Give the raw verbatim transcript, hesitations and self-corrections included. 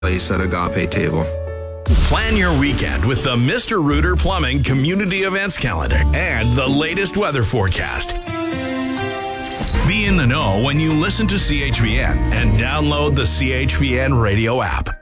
place at Agape Table. Plan your weekend with the Mister Rooter Plumbing Community Events Calendar and the latest weather forecast. Be in the know when you listen to C H V N and download the C H V N radio app.